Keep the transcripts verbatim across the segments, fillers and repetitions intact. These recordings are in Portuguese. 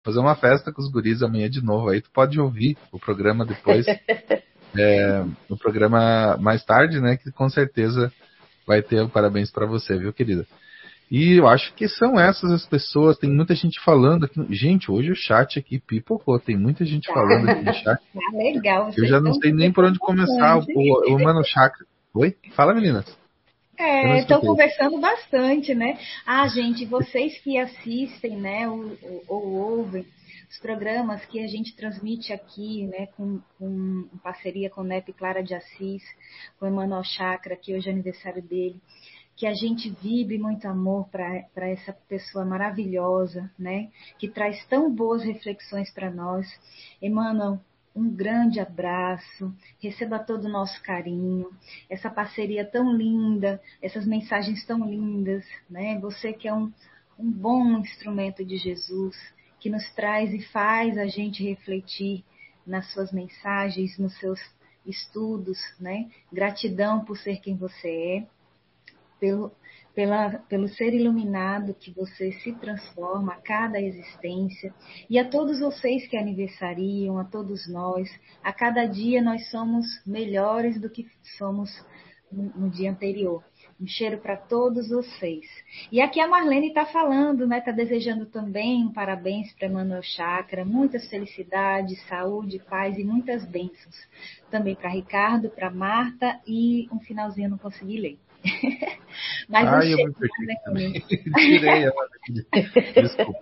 fazer uma festa com os guris amanhã de novo. Aí tu pode ouvir o programa depois, é, o programa mais tarde, né? Que com certeza vai ter um parabéns para você, viu, querida? E eu acho que são essas as pessoas. Tem muita gente falando aqui. Gente, hoje o chat aqui pipocou. Tem muita gente Tá. falando aqui no chat. Tá legal. Eu já não sei nem por onde começar. O, o, o Mano Chakra. Oi? Fala, meninas. É, estão conversando bastante, né? Ah, gente, vocês que assistem, né, ou, ou, ou ouvem os programas que a gente transmite aqui, né, com, com parceria com o N E P Clara de Assis, com o Emmanuel Chakra, que hoje é aniversário dele, que a gente vibre muito amor para essa pessoa maravilhosa, né, que traz tão boas reflexões para nós. Emmanuel, um grande abraço, receba todo o nosso carinho, essa parceria tão linda, essas mensagens tão lindas, né? Você que é um, um bom instrumento de Jesus, que nos traz e faz a gente refletir nas suas mensagens, nos seus estudos, né? Gratidão por ser quem você é, pelo, pela, pelo ser iluminado que você se transforma a cada existência, e a todos vocês que aniversariam, a todos nós, a cada dia nós somos melhores do que somos no, no dia anterior. Um cheiro para todos vocês. E aqui a Marlene está falando, né? Está desejando também um parabéns para Emmanuel Chakra, muitas felicidades, saúde, paz e muitas bênçãos. Também para Ricardo, para Marta, e um finalzinho eu não consegui ler. Mas ah, um eu cheiro, me perdi também. Tirei ela. Desculpa.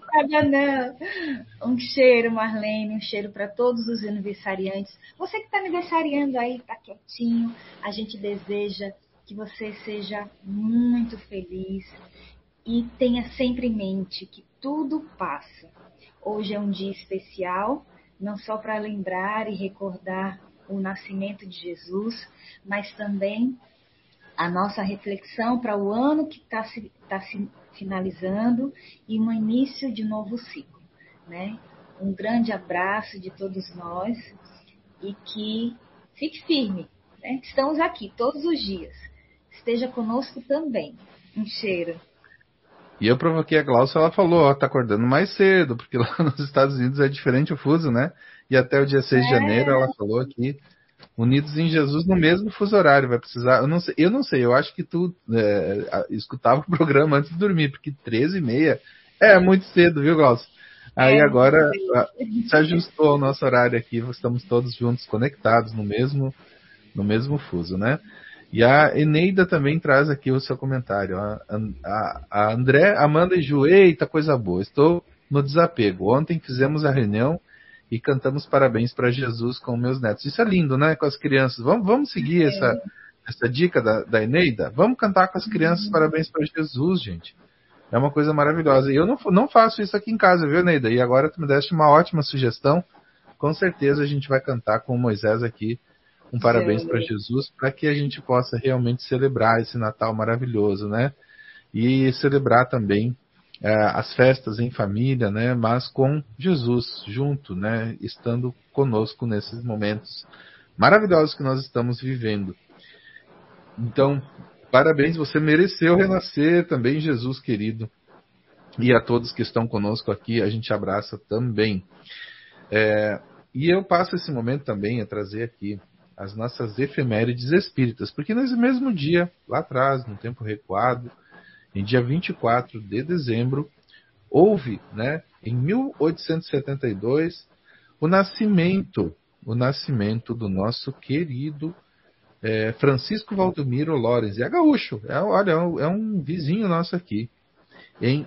Um cheiro, Marlene, um cheiro para todos os aniversariantes. Você que está aniversariando aí, está quietinho, a gente deseja que você seja muito feliz e tenha sempre em mente que tudo passa. Hoje é um dia especial, não só para lembrar e recordar o nascimento de Jesus, mas também a nossa reflexão para o ano que está se, tá se finalizando e um início de novo ciclo, né? Um grande abraço de todos nós e que fique firme, né? Estamos aqui todos os dias. Esteja conosco também. Um cheiro. E eu provoquei a Glaucia, ela falou, ó, tá acordando mais cedo, porque lá nos Estados Unidos é diferente o fuso, né? E até o dia seis de janeiro, ela falou aqui, unidos em Jesus no mesmo fuso horário, vai precisar, eu não sei, eu, não sei, eu acho que tu é, escutava o programa antes de dormir, porque treze e meia é muito cedo, viu, Glaucia? Aí é, agora se ajustou ao nosso horário aqui, estamos todos juntos, conectados no mesmo, no mesmo fuso, né? E a Eneida também traz aqui o seu comentário. A, a, a André, Amanda e Ju, eita, coisa boa, estou no desapego. Ontem fizemos a reunião e cantamos parabéns para Jesus com meus netos. Isso é lindo, né? Com as crianças. Vamos, vamos seguir é. essa, essa dica da, da Eneida? Vamos cantar com as crianças uhum. parabéns para Jesus, gente. É uma coisa maravilhosa. E eu não, não faço isso aqui em casa, viu, Eneida? E agora tu me deste uma ótima sugestão. Com certeza a gente vai cantar com o Moisés aqui um parabéns para Jesus, para que a gente possa realmente celebrar esse Natal maravilhoso, né? E celebrar também é, as festas em família, né? Mas com Jesus junto, né? Estando conosco nesses momentos maravilhosos que nós estamos vivendo. Então, parabéns, você mereceu renascer também, Jesus querido. E a todos que estão conosco aqui, a gente abraça também. É, e eu passo esse momento também a trazer aqui as nossas efemérides espíritas, porque nesse mesmo dia, lá atrás, no tempo recuado, em dia vinte e quatro de dezembro, houve, né, em mil oitocentos e setenta e dois, o nascimento, o nascimento do nosso querido é, Francisco Valdomiro Lorenz. É gaúcho, é, olha, é um vizinho nosso aqui, em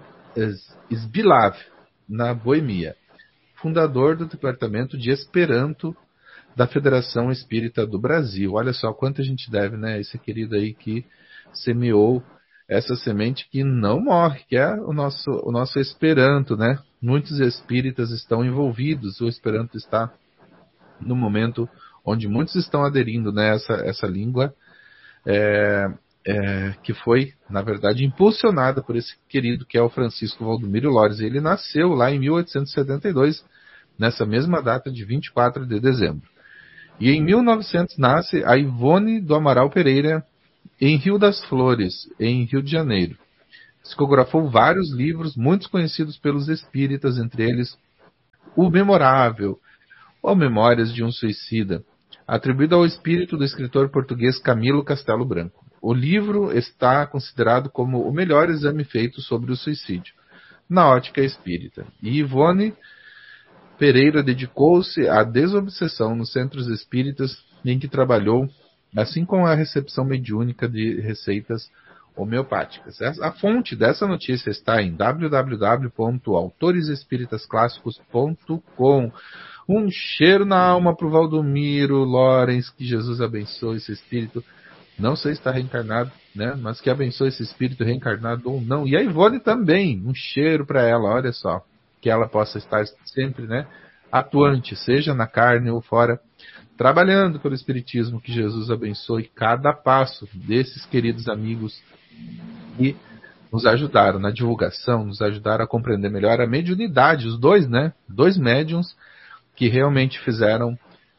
Zbilav, na Boemia, fundador do departamento de Esperanto da Federação Espírita do Brasil. Olha só quanto a gente deve, né? Esse querido aí que semeou essa semente que não morre, que é o nosso, o nosso Esperanto, né? Muitos espíritas estão envolvidos, o Esperanto está no momento onde muitos estão aderindo, né? Essa, essa língua é, é, que foi, na verdade, impulsionada por esse querido que é o Francisco Valdomiro Lorenz. Ele nasceu lá em mil oitocentos e setenta e dois, nessa mesma data de vinte e quatro de dezembro. E em mil e novecentos nasce a Ivone do Amaral Pereira, em Rio das Flores, em Rio de Janeiro. Psicografou vários livros, muitos conhecidos pelos espíritas, entre eles O Memorável, ou Memórias de um Suicida, atribuído ao espírito do escritor português Camilo Castelo Branco. O livro está considerado como o melhor exame feito sobre o suicídio, na ótica espírita. E Ivone Pereira dedicou-se à desobsessão nos centros espíritas em que trabalhou, assim como a recepção mediúnica de receitas homeopáticas. A fonte dessa notícia está em w w w ponto autores espíritas clássicos ponto com. Um cheiro na alma para o Valdomiro Lorenz, que Jesus abençoe esse espírito. Não sei se está reencarnado, né? Mas que abençoe esse espírito reencarnado ou não. E a Ivone também, um cheiro para ela, olha só. Que ela possa estar sempre, né, atuante, seja na carne ou fora, trabalhando pelo espiritismo. Que Jesus abençoe cada passo desses queridos amigos que nos ajudaram na divulgação, nos ajudaram a compreender melhor a mediunidade, os dois, né? Dois médiuns que realmente fizeram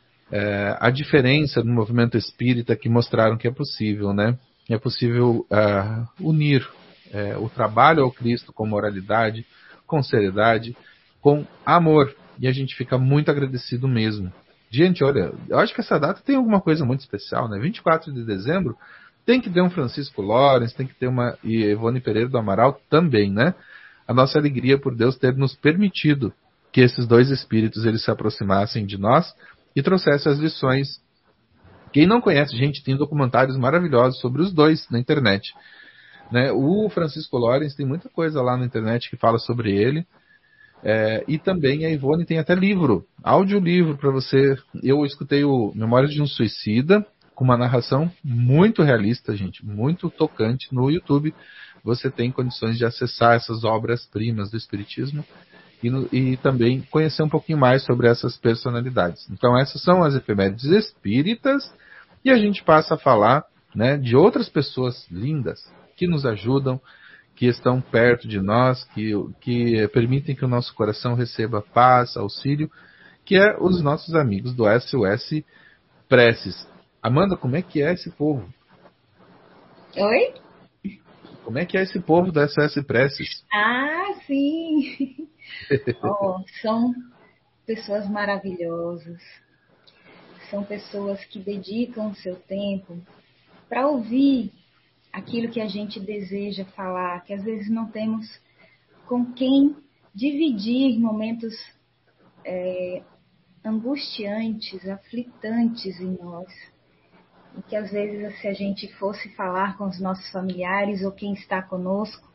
é, a diferença no movimento espírita, que mostraram que é possível, né? É possível uh, unir é, o trabalho ao Cristo com moralidade, com seriedade, com amor. E a gente fica muito agradecido mesmo. Gente, olha, eu acho que essa data tem alguma coisa muito especial, né? vinte e quatro de dezembro tem que ter um Francisco Lorenz, tem que ter uma e Ivone Pereira do Amaral também, né? A nossa alegria por Deus ter nos permitido que esses dois espíritos eles se aproximassem de nós e trouxessem as lições. Quem não conhece, gente, tem documentários maravilhosos sobre os dois na internet. Né? O Francisco Lorenz tem muita coisa lá na internet que fala sobre ele. É, e também a Ivone tem até livro, audiolivro para você. Eu escutei o Memórias de um Suicida, com uma narração muito realista, gente, muito tocante no YouTube. Você tem condições de acessar essas obras-primas do Espiritismo e, no, e também conhecer um pouquinho mais sobre essas personalidades. Então essas são as efemérides espíritas e a gente passa a falar, né, de outras pessoas lindas que nos ajudam, que estão perto de nós, que, que permitem que o nosso coração receba paz, auxílio, que é os nossos amigos do S O S Preces. Amanda, como é que é esse povo? Oi? Como é que é esse povo do S O S Preces? Ah, sim! Oh, são pessoas maravilhosas. São pessoas que dedicam o seu tempo para ouvir aquilo que a gente deseja falar, que às vezes não temos com quem dividir momentos é, angustiantes, aflitantes em nós. E que às vezes, se a gente fosse falar com os nossos familiares ou quem está conosco,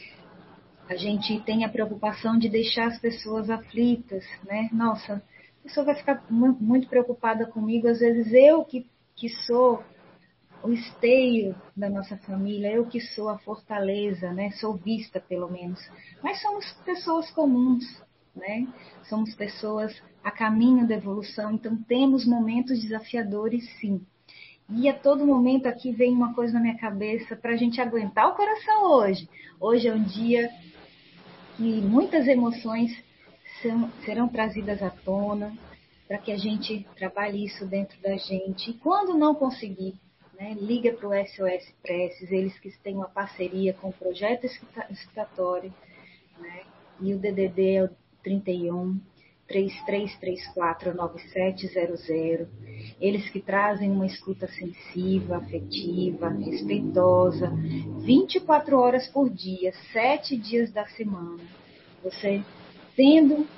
a gente tem a preocupação de deixar as pessoas aflitas, né? Nossa, a pessoa vai ficar muito preocupada comigo, às vezes eu que, que sou o esteio da nossa família, eu que sou a fortaleza, né? Sou vista pelo menos. Mas somos pessoas comuns, né? Somos pessoas a caminho da evolução, então temos momentos desafiadores, sim. E a todo momento aqui vem uma coisa na minha cabeça para a gente aguentar o coração hoje. Hoje é um dia que muitas emoções são, serão trazidas à tona para que a gente trabalhe isso dentro da gente. E quando não conseguir, né, liga para o S O S Preces, eles que têm uma parceria com o Projeto Excitatório, né, e o D D D é o trinta e um, três três três quatro, nove sete zero zero. Eles que trazem uma escuta sensível, afetiva, respeitosa, vinte e quatro horas por dia, sete dias da semana. Você tendo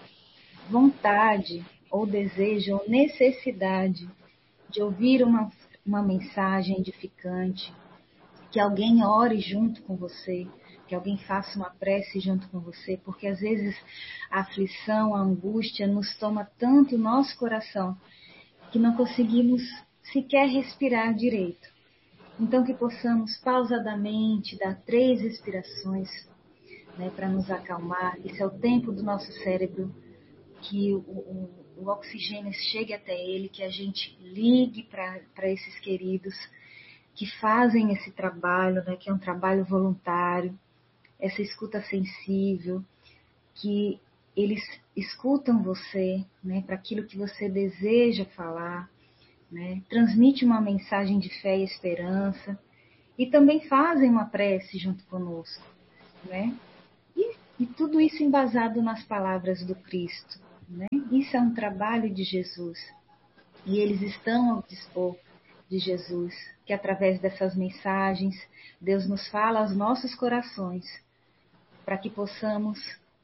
vontade ou desejo ou necessidade de ouvir uma, uma mensagem edificante, que alguém ore junto com você, que alguém faça uma prece junto com você, porque às vezes a aflição, a angústia nos toma tanto o nosso coração que não conseguimos sequer respirar direito. Então que possamos pausadamente dar três respirações, né, para nos acalmar. Esse é o tempo do nosso cérebro, que o, o, o oxigênio chegue até ele, que a gente ligue para esses queridos que fazem esse trabalho, né, que é um trabalho voluntário, essa escuta sensível, que eles escutam você, né, para aquilo que você deseja falar, né, transmite uma mensagem de fé e esperança, e também fazem uma prece junto conosco, né, e, e tudo isso embasado nas palavras do Cristo, né? Isso é um trabalho de Jesus. E eles estão ao dispor de Jesus, que através dessas mensagens, Deus nos fala aos nossos corações, para que possamos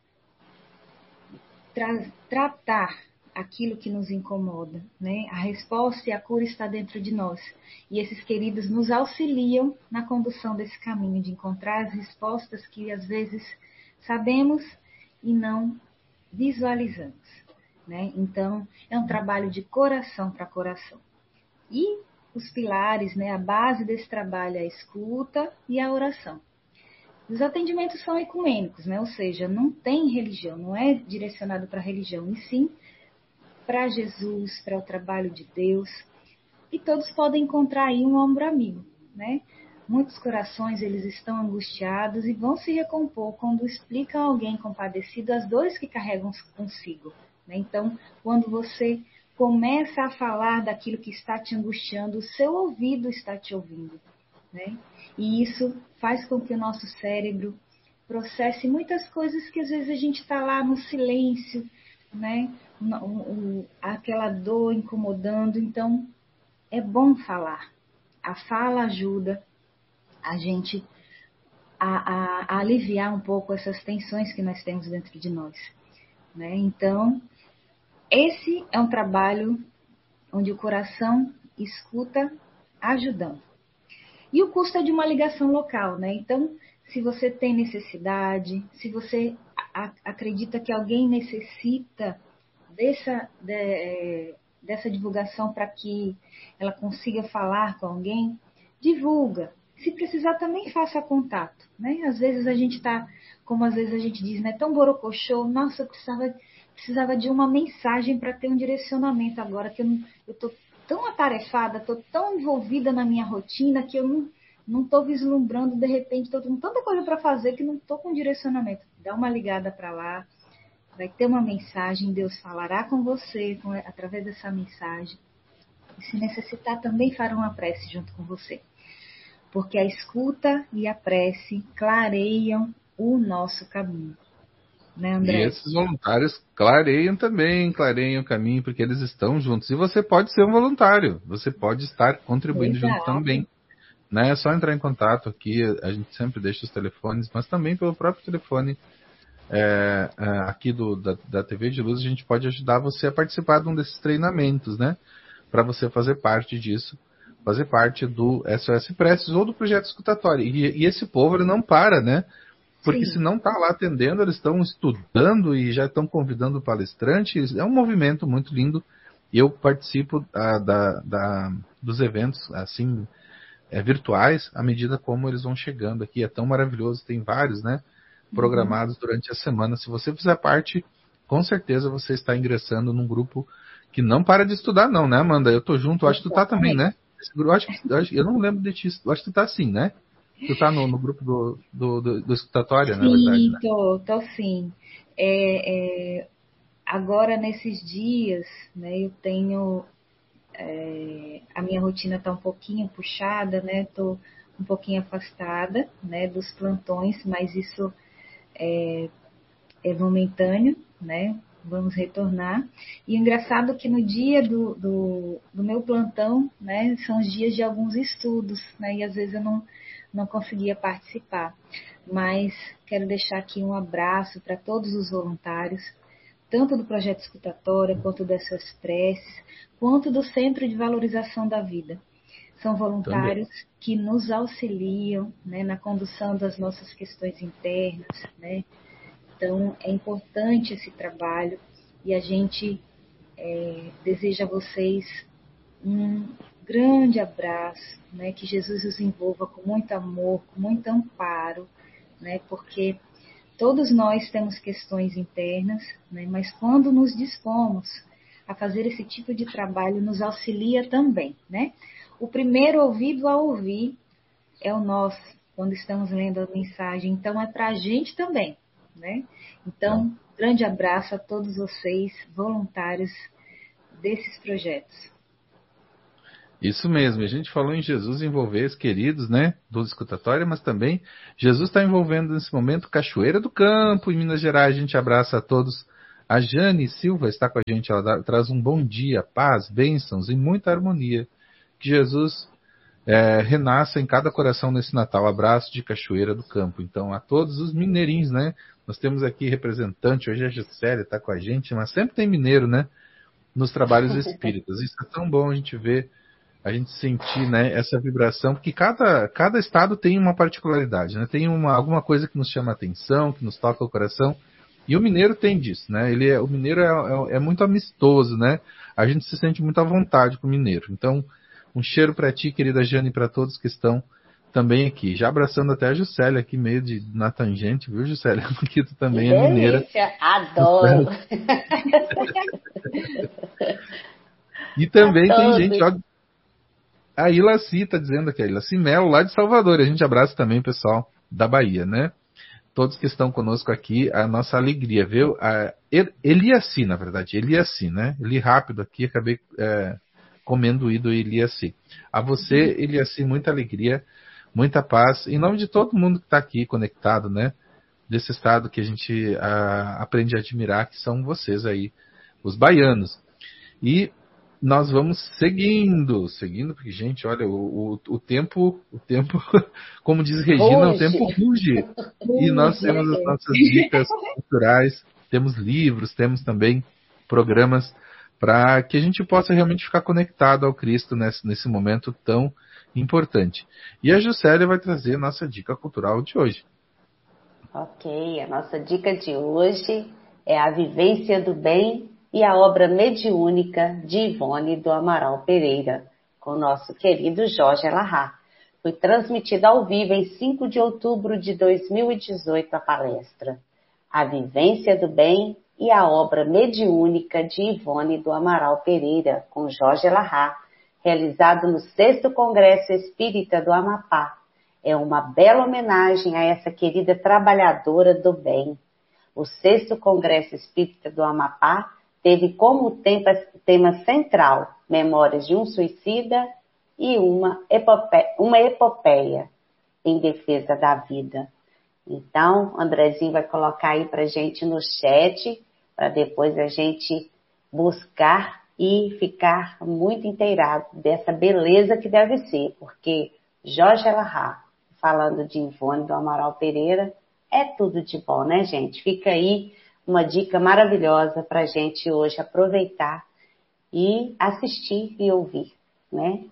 tra- tratar aquilo que nos incomoda, né? A resposta e a cura está dentro de nós. E esses queridos nos auxiliam na condução desse caminho, de encontrar as respostas que às vezes sabemos e não visualizamos, né? Então, é um trabalho de coração para coração. E os pilares, né? A base desse trabalho é a escuta e a oração. Os atendimentos são ecumênicos, né? Ou seja, não tem religião, não é direcionado para a religião, e sim para Jesus, para o trabalho de Deus. E todos podem encontrar aí um ombro amigo, né? Muitos corações, eles estão angustiados e vão se recompor quando explicam a alguém compadecido as dores que carregam consigo, né? Então, quando você começa a falar daquilo que está te angustiando, o seu ouvido está te ouvindo, né? E isso faz com que o nosso cérebro processe muitas coisas que às vezes a gente está lá no silêncio, né? Aquela dor incomodando. Então, é bom falar. A fala ajuda a gente a, a, a aliviar um pouco essas tensões que nós temos dentro de nós, né? Então, esse é um trabalho onde o coração escuta ajudando. E o custo é de uma ligação local, né? Então, se você tem necessidade, se você a, acredita que alguém necessita dessa, de, dessa divulgação para que ela consiga falar com alguém, divulga. Se precisar, também faça contato, né? Às vezes a gente está, como às vezes a gente diz, né? Tão borocochô, nossa, eu precisava, precisava de uma mensagem para ter um direcionamento agora, que eu estou tão atarefada, estou tão envolvida na minha rotina que eu não não estou vislumbrando, de repente, estou com tanta coisa para fazer que não estou com direcionamento. Dá uma ligada para lá, vai ter uma mensagem, Deus falará com você com, através dessa mensagem. E se necessitar, também fará uma prece junto com você. Porque a escuta e a prece clareiam o nosso caminho. Né, André? E esses voluntários clareiam também, clareiam o caminho, porque eles estão juntos. E você pode ser um voluntário, você pode estar contribuindo Exato. junto também. Né? É só entrar em contato aqui, a gente sempre deixa os telefones, mas também pelo próprio telefone é, é, aqui do, da, da T V de Luz, a gente pode ajudar você a participar de um desses treinamentos, né? Para você fazer parte disso, fazer parte do S O S Preces ou do projeto escutatório. E, e esse povo ele não para, né? Porque Sim. se não está lá atendendo, eles estão estudando e já estão convidando palestrantes. É um movimento muito lindo. E eu participo da, da, da, dos eventos, assim, é, virtuais, à medida como eles vão chegando aqui. É tão maravilhoso. Tem vários, né? Programados uhum. durante a semana. Se você fizer parte, com certeza você está ingressando num grupo que não para de estudar, não, né, Amanda? Eu tô junto. Eu acho que tu tá também, né? Esse grupo, eu, acho que, eu, acho, eu não lembro de ti. Eu acho que tu tá sim, né? Tu tá no, no grupo do, do, do, do escutatório, na verdade, Sim, né? tô, tô sim. É, é, agora, nesses dias, né, eu tenho... É, a minha rotina tá um pouquinho puxada, né? Tô um pouquinho afastada, né, dos plantões, mas isso é, é momentâneo, né? Vamos retornar. E o engraçado é que no dia do, do, do meu plantão, né, são os dias de alguns estudos, né? E às vezes eu não não conseguia participar. Mas quero deixar aqui um abraço para todos os voluntários, tanto do Projeto Escutatória, quanto dessas preces, quanto do Centro de Valorização da Vida. São voluntários Também. que nos auxiliam, né, na condução das nossas questões internas, né? Então, é importante esse trabalho e a gente é, deseja a vocês um grande abraço, né? Que Jesus os envolva com muito amor, com muito amparo, né? Porque todos nós temos questões internas, né? Mas quando nos dispomos a fazer esse tipo de trabalho, nos auxilia também, né? O primeiro ouvido a ouvir é o nosso, quando estamos lendo a mensagem. Então, é para a gente também, né? Então, grande abraço a todos vocês, voluntários desses projetos. Isso mesmo, a gente falou em Jesus envolver os queridos, né, do escutatório, mas também Jesus está envolvendo nesse momento Cachoeira do Campo, em Minas Gerais. A gente abraça a todos A Jane Silva está com a gente, ela dá, traz um bom dia, paz, bênçãos e muita harmonia. Que Jesus é, renasça em cada coração nesse Natal. Abraço de Cachoeira do Campo. Então, a todos os mineirinhos, né? Nós temos aqui representante, hoje a Juscelia está com a gente, mas sempre tem mineiro, né? Nos trabalhos espíritas. Isso é tão bom a gente ver, a gente sentir, né, essa vibração, porque cada, cada estado tem uma particularidade, né? Tem uma, alguma coisa que nos chama a atenção, que nos toca o coração. E o mineiro tem disso, né? Ele é, o mineiro é, é, é muito amistoso, né? A gente se sente muito à vontade com o mineiro. Então, um cheiro para ti, querida Jane, e para todos que estão também aqui. Já abraçando até a Juscelia aqui, meio de, na tangente, viu, Juscelia? Porque tu também que é mineira. Delícia, adoro! E também tem gente, ó, a Ilaci está dizendo aqui, a Ilaci Melo, lá de Salvador. A gente abraça também o pessoal da Bahia, né? Todos que estão conosco aqui, a nossa alegria, viu? A Eliaci, na verdade, Eliaci, né? Li rápido aqui, acabei é, comendo o ido Eliaci. A você, Eliaci, muita alegria, muita paz, em nome de todo mundo que está aqui conectado, né? Desse estado que a gente a, aprende a admirar, que são vocês aí, os baianos. E nós vamos seguindo, seguindo, porque, gente, olha, o, o, o tempo, o tempo, como diz Regina, ruge. O tempo ruge. E nós temos as nossas dicas culturais, temos livros, temos também programas para que a gente possa realmente ficar conectado ao Cristo nesse, nesse momento tão importante. E a Juscelia vai trazer a nossa dica cultural de hoje. Ok, a nossa dica de hoje é a vivência do bem e a obra mediúnica de Ivone do Amaral Pereira, com o nosso querido Jorge Elahá. Foi transmitida ao vivo em cinco de outubro de dois mil e dezoito a palestra. A vivência do bem e a obra mediúnica de Ivone do Amaral Pereira, com Jorge Elahá, realizado no sexto Congresso Espírita do Amapá. É uma bela homenagem a essa querida trabalhadora do bem. O sexto Congresso Espírita do Amapá teve como tema central Memórias de um Suicida e uma epopeia, uma epopeia em defesa da vida. Então, Andrezinho vai colocar aí pra gente no chat, para depois a gente buscar e ficar muito inteirado dessa beleza que deve ser, porque Jorge Elahá, falando de Ivone do Amaral Pereira, é tudo de bom, né, gente? Fica aí uma dica maravilhosa para a gente hoje aproveitar e assistir e ouvir, né?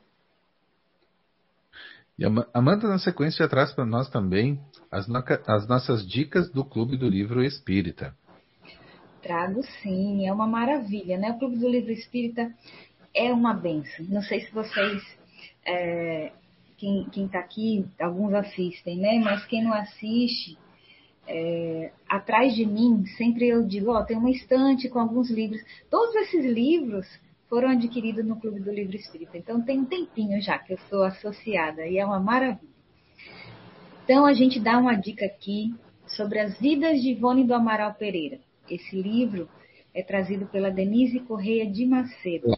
E a Amanda, na sequência, traz para nós também as, no... as nossas dicas do Clube do Livro Espírita. Trago sim, é uma maravilha, né? O Clube do Livro Espírita é uma bênção. Não sei se vocês, é, quem está aqui, alguns assistem, né? Mas quem não assiste, É, atrás de mim, sempre eu digo, ó, tem uma estante com alguns livros. Todos esses livros foram adquiridos no Clube do Livro Espírita. Então tem um tempinho já que eu sou associada e é uma maravilha. Então a gente dá uma dica aqui sobre as vidas de Ivone do Amaral Pereira. Esse livro é trazido pela Denise Correia de Macedo.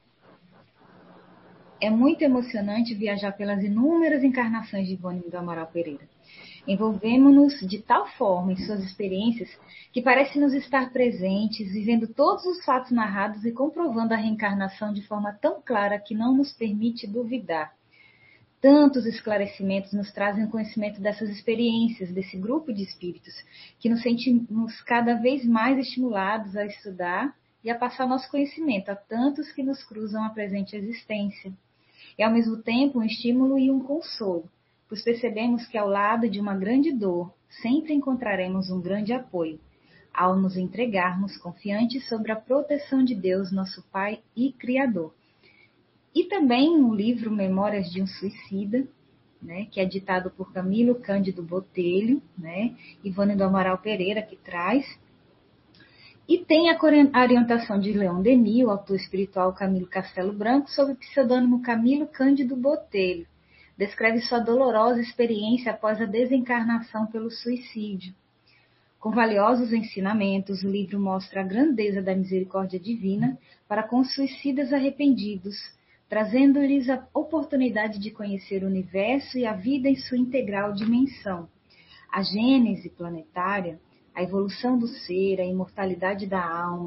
É muito emocionante viajar pelas inúmeras encarnações de Ivone do Amaral Pereira. Envolvemos-nos de tal forma em suas experiências que parece-nos estar presentes, vivendo todos os fatos narrados e comprovando a reencarnação de forma tão clara que não nos permite duvidar. Tantos esclarecimentos nos trazem o conhecimento dessas experiências, desse grupo de espíritos, que nos sentimos cada vez mais estimulados a estudar e a passar nosso conhecimento a tantos que nos cruzam a presente existência. E, ao mesmo tempo, um estímulo e um consolo, pois percebemos que ao lado de uma grande dor, sempre encontraremos um grande apoio, ao nos entregarmos confiantes sobre a proteção de Deus, nosso Pai e Criador. E também um livro, Memórias de um Suicida, né, que é ditado por Camilo Cândido Botelho, né, Ivone do Amaral Pereira, que traz. E tem a orientação de Leon Denis, o autor espiritual Camilo Castelo Branco, sob o pseudônimo Camilo Cândido Botelho. Descreve sua dolorosa experiência após a desencarnação pelo suicídio. Com valiosos ensinamentos, o livro mostra a grandeza da misericórdia divina para com os suicidas arrependidos, trazendo-lhes a oportunidade de conhecer o universo e a vida em sua integral dimensão. A gênese planetária, a evolução do ser, a imortalidade da alma,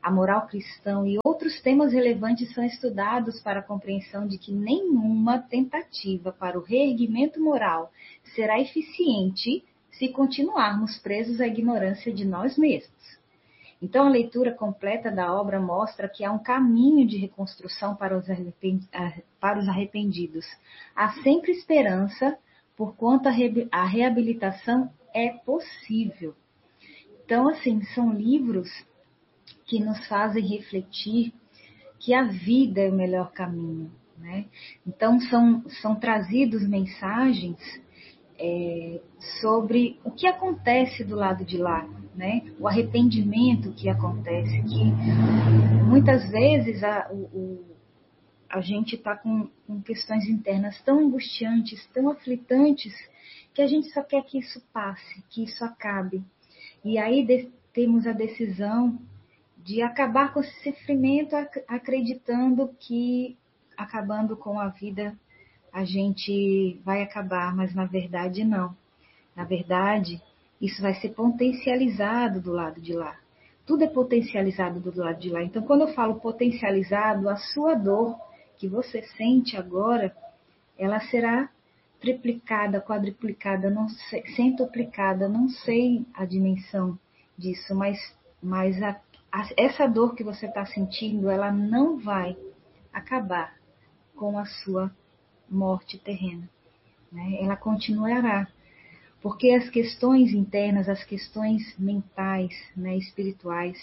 a moral cristã e outros temas relevantes são estudados para a compreensão de que nenhuma tentativa para o reerguimento moral será eficiente se continuarmos presos à ignorância de nós mesmos. Então, a leitura completa da obra mostra que há um caminho de reconstrução para os arrependidos. Há sempre esperança, porquanto a reabilitação é possível. Então, assim, são livros que nos fazem refletir que a vida é o melhor caminho, né? Então, são, são trazidos mensagens é, sobre o que acontece do lado de lá, né? O arrependimento que acontece, que muitas vezes a, o, a gente está com, com questões internas tão angustiantes, tão aflitantes, que a gente só quer que isso passe, que isso acabe. E aí de, temos a decisão de acabar com esse sofrimento acreditando que acabando com a vida a gente vai acabar, mas na verdade não. Na verdade, isso vai ser potencializado do lado de lá. Tudo é potencializado do lado de lá. Então, quando eu falo potencializado, a sua dor que você sente agora, ela será triplicada, quadruplicada, não sei, centuplicada, não sei a dimensão disso, mas, mas a, a, essa dor que você está sentindo, ela não vai acabar com a sua morte terrena, né? Ela continuará, porque as questões internas, as questões mentais, né, espirituais,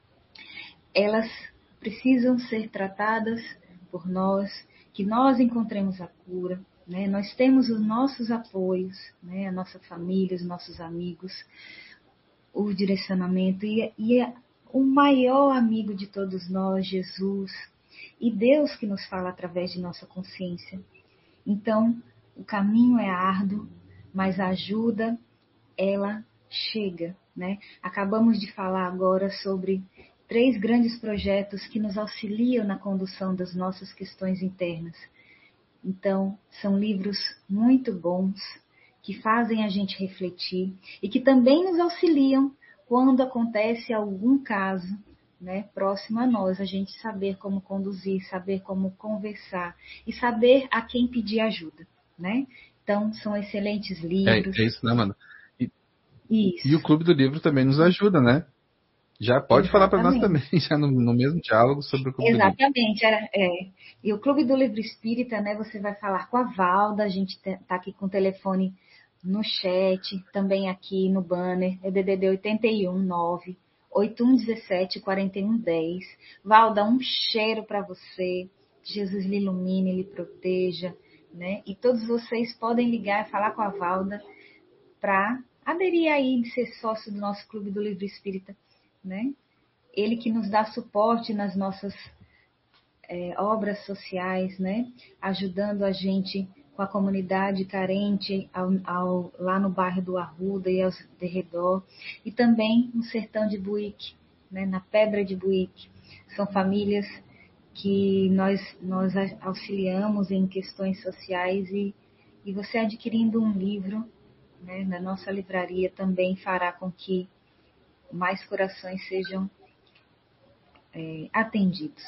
elas precisam ser tratadas por nós, que nós encontremos a cura, né? Nós temos os nossos apoios, né? A nossa família, os nossos amigos, o direcionamento e, e é o maior amigo de todos nós, Jesus, e Deus que nos fala através de nossa consciência. Então, o caminho é árduo, mas a ajuda, ela chega, né? Acabamos de falar agora sobre três grandes projetos que nos auxiliam na condução das nossas questões internas. Então, são livros muito bons, que fazem a gente refletir e que também nos auxiliam quando acontece algum caso, né, próximo a nós, a gente saber como conduzir, saber como conversar e saber a quem pedir ajuda, né? Então, são excelentes livros. É, é isso, né, mano? E, isso. E o Clube do Livro também nos ajuda, né? Já pode Exatamente. falar para nós também, já no, no mesmo diálogo sobre o Clube Exatamente, do Livro. Exatamente. É. E o Clube do Livro Espírita, né, você vai falar com a Valda, a gente está aqui com o telefone no chat, também aqui no banner, é D D D oito um nove oito um um sete quatro um um zero. Valda, um cheiro para você, Jesus lhe ilumine, lhe proteja, né? E todos vocês podem ligar e falar com a Valda para aderir aí de ser sócio do nosso Clube do Livro Espírita, né? Ele que nos dá suporte nas nossas é, obras sociais, né? Ajudando a gente com a comunidade carente ao, ao, lá no bairro do Arruda e aos de redor, e também no sertão de Buíque, né? Na Pedra de Buíque. São famílias que nós, nós auxiliamos em questões sociais e, e você adquirindo um livro, né, na nossa livraria também fará com que mais corações sejam é, atendidos.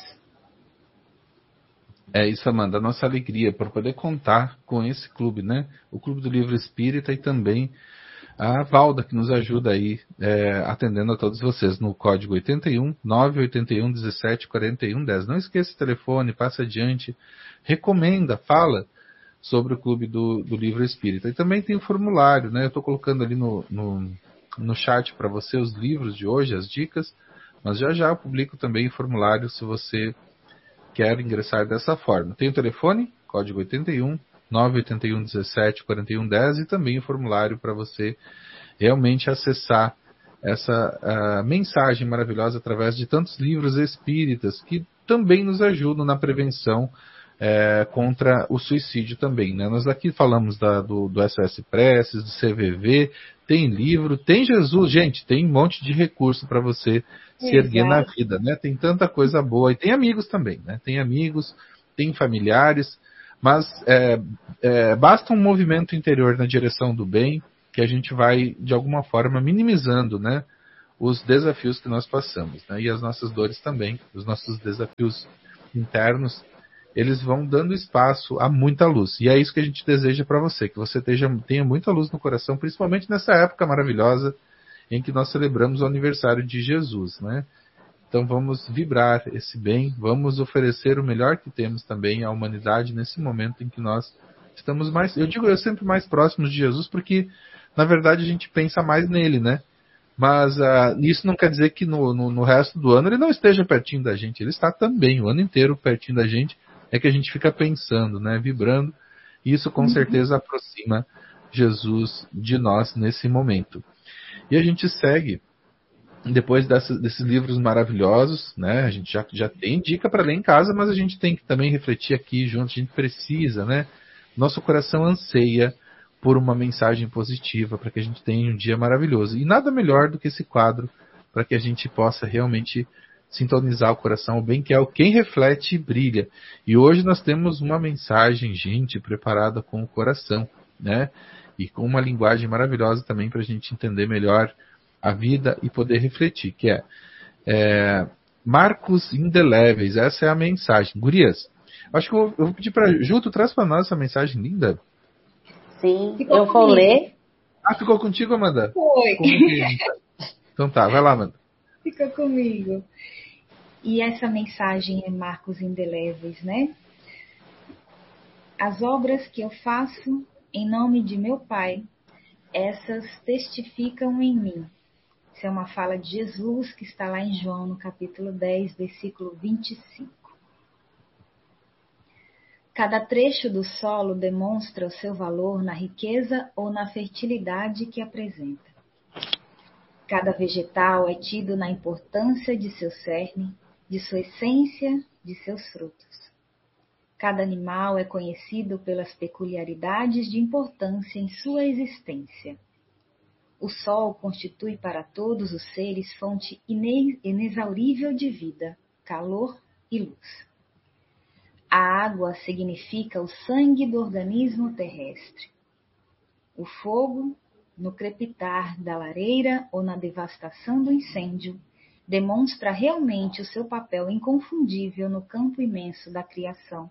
É isso, Amanda, a nossa alegria por poder contar com esse clube, né? O Clube do Livro Espírita e também a Valda, que nos ajuda aí, é, atendendo a todos vocês no código oito um nove oito um um sete quatro um um zero. Não esqueça o telefone, passa adiante, recomenda, fala sobre o Clube do, do Livro Espírita. E também tem o formulário, né? Eu estou colocando ali no, no, no chat para você os livros de hoje, as dicas, mas já já eu publico também o formulário se você quer ingressar dessa forma. Tem o telefone, código oito um nove oito um um sete quatro um um zero e também o formulário para você realmente acessar essa uh, mensagem maravilhosa através de tantos livros espíritas que também nos ajudam na prevenção é, contra o suicídio também, né? Nós aqui falamos da, do, do S O S Preces, do C V V, tem livro, tem Jesus, gente, tem um monte de recurso para você se Exato. erguer na vida, né? Tem tanta coisa boa, e tem amigos também, né? Tem amigos, tem familiares, mas é, é, basta um movimento interior na direção do bem, que a gente vai, de alguma forma, minimizando, né, os desafios que nós passamos, né? E as nossas dores também, os nossos desafios internos, eles vão dando espaço a muita luz. E é isso que a gente deseja para você, que você tenha, tenha muita luz no coração, principalmente nessa época maravilhosa em que nós celebramos o aniversário de Jesus, né? Então vamos vibrar esse bem, vamos oferecer o melhor que temos também à humanidade nesse momento em que nós estamos mais, eu digo eu sempre mais próximos de Jesus, porque na verdade a gente pensa mais nele, né? Mas uh, isso não quer dizer que no, no, no resto do ano ele não esteja pertinho da gente, ele está também o ano inteiro pertinho da gente, é que a gente fica pensando, né? Vibrando, e isso com certeza aproxima Jesus de nós nesse momento. E a gente segue, depois dessas, desses livros maravilhosos, né? A gente já, já tem dica para ler em casa, mas a gente tem que também refletir aqui junto, a gente precisa, né? Nosso coração anseia por uma mensagem positiva, para que a gente tenha um dia maravilhoso. E nada melhor do que esse quadro, para que a gente possa realmente sintonizar o coração, o bem que é o quem reflete brilha. E hoje nós temos uma mensagem, gente, preparada com o coração, né? E com uma linguagem maravilhosa também para a gente entender melhor a vida e poder refletir, que é, é marcos indeléveis. Essa é a mensagem. Gurias, acho que eu, eu vou pedir para Ju, tu traz para nós essa mensagem linda. Sim, ficou eu vou ler. Ah, ficou contigo, Amanda? Foi. Então tá, vai lá, Amanda. Fica comigo. E essa mensagem é marcos indeléveis, né? As obras que eu faço em nome de meu Pai, essas testificam em mim. Isso é uma fala de Jesus que está lá em João, no capítulo dez, versículo vinte e cinco. Cada trecho do solo demonstra o seu valor na riqueza ou na fertilidade que apresenta. Cada vegetal é tido na importância de seu cerne, de sua essência, de seus frutos. Cada animal é conhecido pelas peculiaridades de importância em sua existência. O sol constitui para todos os seres fonte inexaurível de vida, calor e luz. A água significa o sangue do organismo terrestre. O fogo, no crepitar da lareira ou na devastação do incêndio, demonstra realmente o seu papel inconfundível no campo imenso da criação.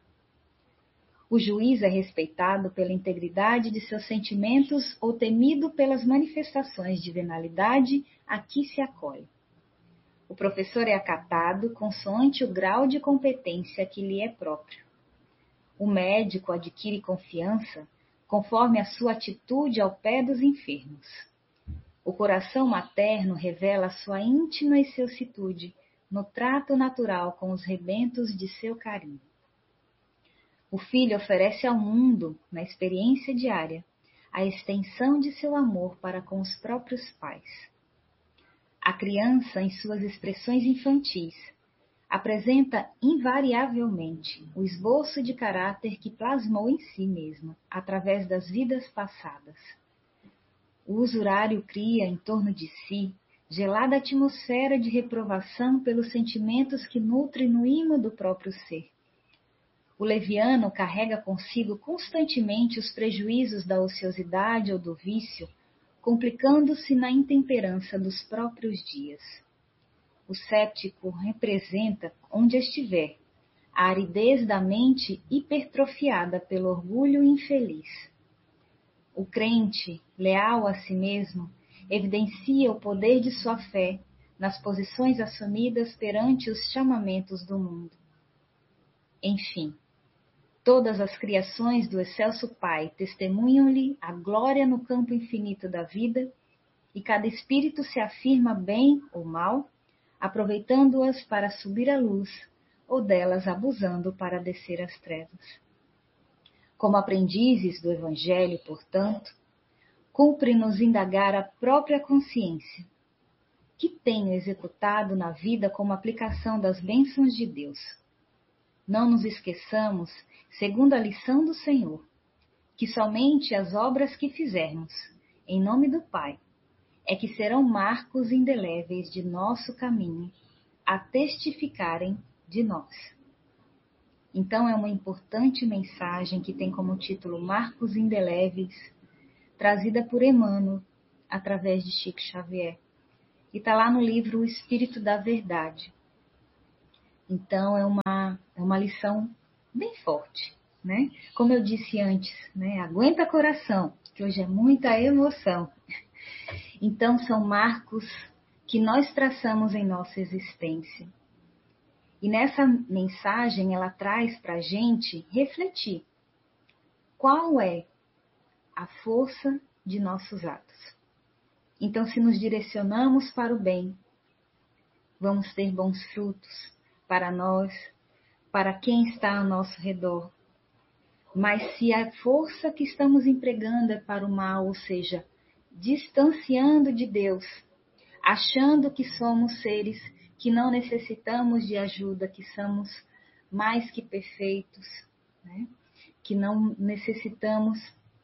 O juiz é respeitado pela integridade de seus sentimentos ou temido pelas manifestações de venalidade a que se acolhe. O professor é acatado consoante o grau de competência que lhe é próprio. O médico adquire confiança conforme a sua atitude ao pé dos enfermos. O coração materno revela sua íntima excelsitude no trato natural com os rebentos de seu carinho. O filho oferece ao mundo, na experiência diária, a extensão de seu amor para com os próprios pais. A criança, em suas expressões infantis, apresenta invariavelmente o esboço de caráter que plasmou em si mesma, através das vidas passadas. O usurário cria em torno de si gelada atmosfera de reprovação pelos sentimentos que nutre no ímã do próprio ser. O leviano carrega consigo constantemente os prejuízos da ociosidade ou do vício, complicando-se na intemperança dos próprios dias. O séptico representa, onde estiver, a aridez da mente hipertrofiada pelo orgulho infeliz. O crente, leal a si mesmo, evidencia o poder de sua fé nas posições assumidas perante os chamamentos do mundo. Enfim, todas as criações do excelso Pai testemunham-lhe a glória no campo infinito da vida, e cada espírito se afirma bem ou mal, aproveitando-as para subir à luz, ou delas abusando para descer às trevas. Como aprendizes do Evangelho, portanto, cumpre-nos indagar a própria consciência. Que tenho executado na vida como aplicação das bênçãos de Deus? Não nos esqueçamos, segundo a lição do Senhor, que somente as obras que fizermos, em nome do Pai, é que serão marcos indeléveis de nosso caminho, a testificarem de nós. Então é uma importante mensagem que tem como título Marcos Indeléveis, trazida por Emmanuel, através de Chico Xavier. E está lá no livro O Espírito da Verdade. Então, é uma, é uma lição bem forte, né? Como eu disse antes, né? Aguenta coração, que hoje é muita emoção. Então, são marcos que nós traçamos em nossa existência. E nessa mensagem, ela traz para a gente refletir qual é a força de nossos atos. Então, se nos direcionamos para o bem, vamos ter bons frutos para nós, para quem está ao nosso redor. Mas se a força que estamos empregando é para o mal, ou seja, distanciando de Deus, achando que somos seres que não necessitamos de ajuda, que somos mais que perfeitos, né? Que não necessitamos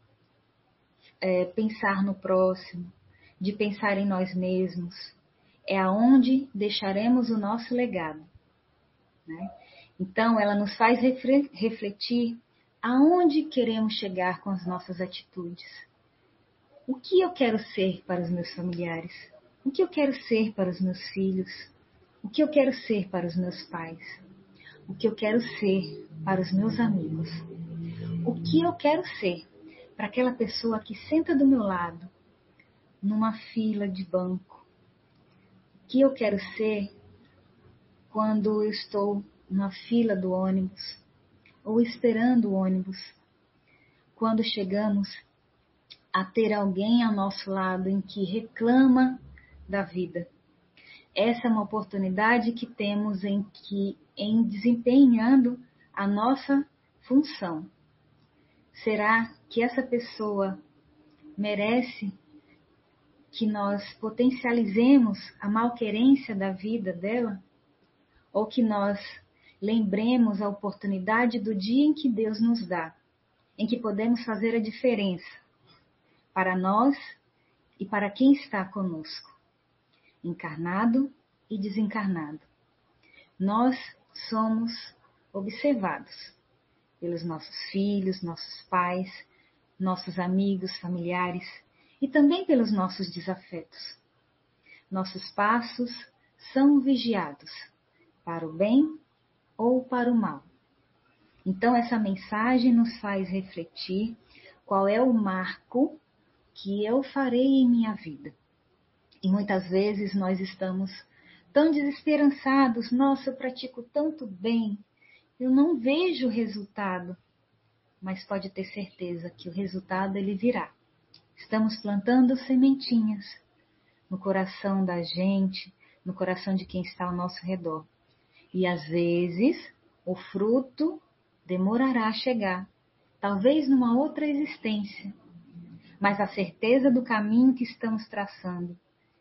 é, pensar no próximo, de pensar em nós mesmos, é aonde deixaremos o nosso legado, né? Então, ela nos faz refletir aonde queremos chegar com as nossas atitudes. O que eu quero ser para os meus familiares? O que eu quero ser para os meus filhos? O que eu quero ser para os meus pais? O que eu quero ser para os meus amigos? O que eu quero ser para aquela pessoa que senta do meu lado, numa fila de banco? O que eu quero ser quando eu estou na fila do ônibus ou esperando o ônibus? Quando chegamos a ter alguém ao nosso lado em que reclama da vida. Essa é uma oportunidade que temos em, que, em desempenhando a nossa função. Será que essa pessoa merece que nós potencializemos a malquerência da vida dela? Ou que nós lembremos a oportunidade do dia em que Deus nos dá, em que podemos fazer a diferença para nós e para quem está conosco, encarnado e desencarnado. Nós somos observados pelos nossos filhos, nossos pais, nossos amigos, familiares e também pelos nossos desafetos. Nossos passos são vigiados para o bem ou para o mal. Então, essa mensagem nos faz refletir qual é o marco que eu farei em minha vida. E muitas vezes nós estamos tão desesperançados, nossa, eu pratico tanto bem, eu não vejo o resultado, mas pode ter certeza que o resultado ele virá. Estamos plantando sementinhas no coração da gente, no coração de quem está ao nosso redor. E às vezes o fruto demorará a chegar, talvez numa outra existência, mas a certeza do caminho que estamos traçando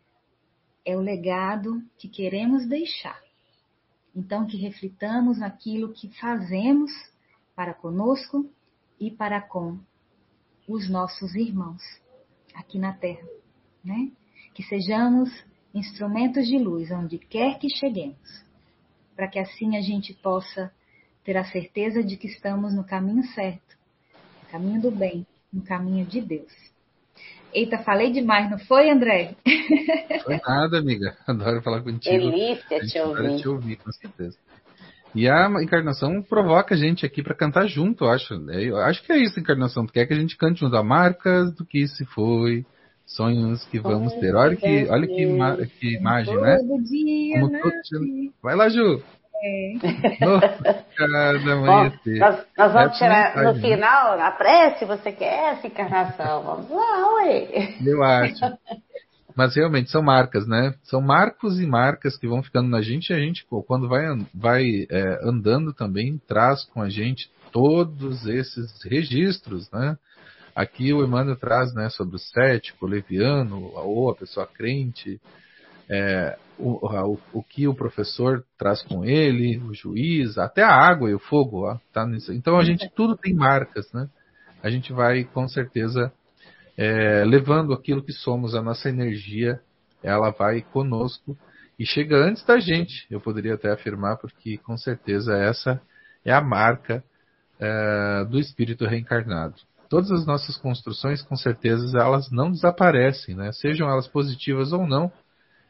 é o legado que queremos deixar. Então, que reflitamos naquilo que fazemos para conosco e para com os nossos irmãos aqui na Terra, né? Que sejamos instrumentos de luz onde quer que cheguemos, para que assim a gente possa ter a certeza de que estamos no caminho certo, no caminho do bem, no caminho de Deus. Eita, falei demais, não foi, André? Foi nada, amiga. Adoro falar contigo. Delícia te ouvir. te ouvir, com certeza. E a encarnação provoca a gente aqui para cantar junto, eu acho. Eu acho que é isso, encarnação. Tu quer que a gente cante junto a marcas do que se foi, sonhos que vamos ter. Olha que, olha que, que imagem, né? Todo dia, Como né? todo... Vai lá, Ju. É. No, cada manhã. Nós, nós vamos é tirar no mensagem, final, na prece, você quer essa encarnação? Vamos lá, ué. Eu acho. Mas realmente são marcas, né? São marcos e marcas que vão ficando na gente e a gente, quando vai, vai é, andando também, traz com a gente todos esses registros, né? Aqui o Emmanuel traz, né, sobre o cético, o leviano, ou a pessoa crente, é, o, o, o que o professor traz com ele, o juiz, até a água e o fogo, ó, tá nisso. Então a gente tudo tem marcas, né? A gente vai com certeza é, levando aquilo que somos, a nossa energia, ela vai conosco e chega antes da gente, eu poderia até afirmar, porque com certeza essa é a marca é, do espírito reencarnado. Todas as nossas construções, com certeza, elas não desaparecem, né? Sejam elas positivas ou não,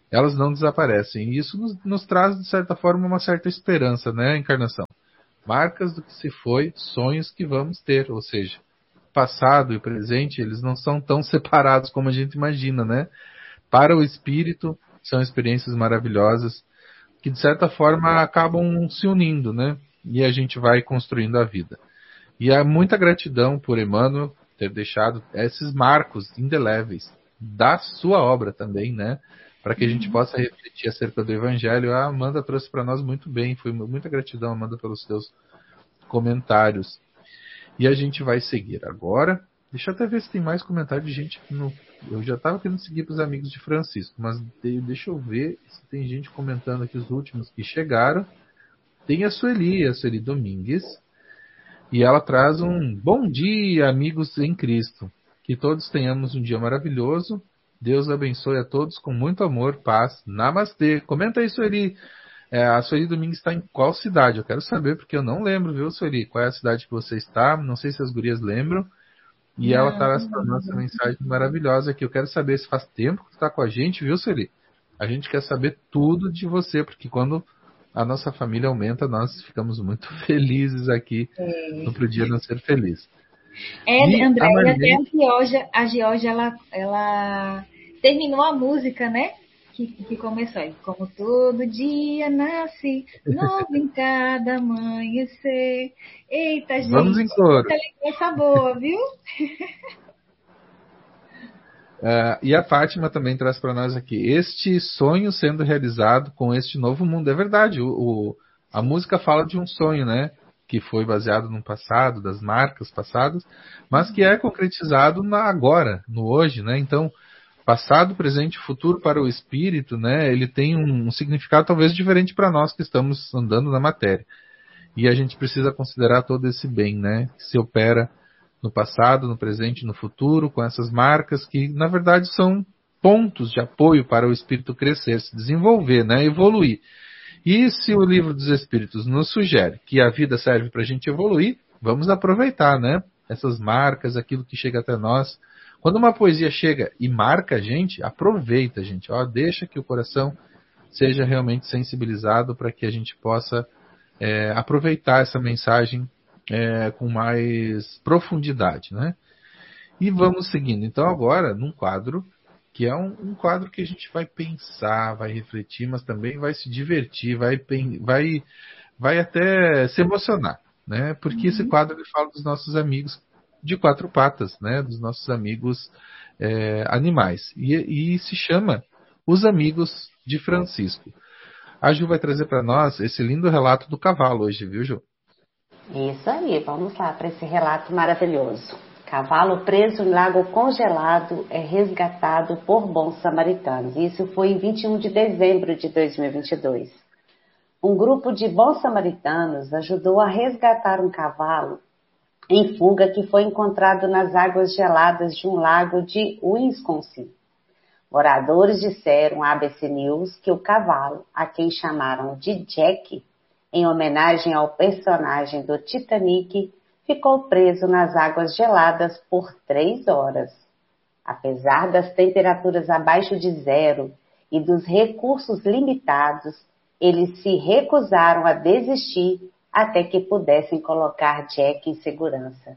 elas não desaparecem. E isso nos, nos traz, de certa forma, uma certa esperança, né, Encarnação? Marcas do que se foi, sonhos que vamos ter, ou seja, passado e presente, eles não são tão separados como a gente imagina, né? Para o espírito, são experiências maravilhosas que, de certa forma, acabam se unindo, né? E a gente vai construindo a vida. E há muita gratidão por Emmanuel ter deixado esses marcos indeléveis da sua obra também, né? Para que a gente possa refletir acerca do Evangelho. A Amanda trouxe para nós muito bem. Foi muita gratidão, Amanda, pelos seus comentários. E a gente vai seguir agora. Deixa eu até ver se tem mais comentário de gente aqui no... Eu já estava querendo seguir para os amigos de Francisco, mas deixa eu ver se tem gente comentando aqui os últimos que chegaram. Tem a Sueli, a Sueli Domingues. E ela traz um bom dia, amigos em Cristo. Que todos tenhamos um dia maravilhoso. Deus abençoe a todos com muito amor, paz. Namastê. Comenta aí, Sueli. É, a Sueli Domingues está em qual cidade? Eu quero saber, porque eu não lembro, viu, Sueli? Qual é a cidade que você está? Não sei se as gurias lembram. E não, ela traz para nós essa mensagem maravilhosa aqui. Eu quero saber se faz tempo que você está com a gente, viu, Sueli? A gente quer saber tudo de você, porque quando a nossa família aumenta, nós ficamos muito felizes aqui é. no Pro Dia Não Ser Feliz. É, e André, a Marlene... até a Georgia, a Georgia ela, ela terminou a música, né? Que, que começou aí. Como todo dia nasce, novo em cada amanhecer. Eita, gente. Vamos em coro. Muita lembrança boa, viu? Uh, e a Fátima também traz para nós aqui este sonho sendo realizado com este novo mundo. É verdade, o, o, a música fala de um sonho, né? Que foi baseado no passado, das marcas passadas, mas que é concretizado na agora, no hoje, né? Então, passado, presente e futuro para o espírito, né? Ele tem um, um significado talvez diferente para nós que estamos andando na matéria. E a gente precisa considerar todo esse bem, né? Que se opera no passado, no presente e no futuro, com essas marcas que, na verdade, são pontos de apoio para o espírito crescer, se desenvolver, né? Evoluir. E se o Livro dos Espíritos nos sugere que a vida serve para a gente evoluir, vamos aproveitar, né? Essas marcas, aquilo que chega até nós. Quando uma poesia chega e marca a gente, aproveita, gente. Ó, deixa que o coração seja realmente sensibilizado para que a gente possa é, aproveitar essa mensagem É, com mais profundidade, né? E vamos seguindo. Então agora, num quadro, que é um, um quadro que a gente vai pensar, vai refletir, mas também vai se divertir, vai, vai, vai até se emocionar, né? Porque uhum. esse quadro ele fala dos nossos amigos de quatro patas, né? Dos nossos amigos é, animais. E, e se chama Os Amigos de Francisco. A Ju vai trazer para nós esse lindo relato do cavalo hoje, viu, Ju? Isso aí, vamos lá para esse relato maravilhoso. Cavalo preso em lago congelado é resgatado por bons samaritanos. Isso foi em vinte e um de dezembro de dois mil e vinte e dois. Um grupo de bons samaritanos ajudou a resgatar um cavalo em fuga que foi encontrado nas águas geladas de um lago de Wisconsin. Moradores disseram à A B C News que o cavalo, a quem chamaram de Jack, em homenagem ao personagem do Titanic, ficou preso nas águas geladas por três horas. Apesar das temperaturas abaixo de zero e dos recursos limitados, eles se recusaram a desistir até que pudessem colocar Jack em segurança.